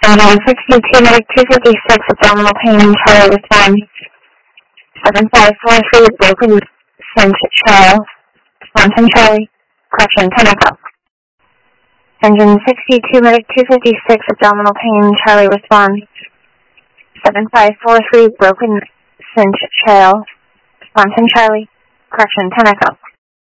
Engine 62, medic 256, abdominal pain, Charlie respond. 7543, broken cinch trail, Swanton Charlie, correction, 10 o'clock. Engine 62, medic 256, abdominal pain, Charlie respond. 7543, broken cinch trail, Swanton Charlie, correction, 10 o'clock.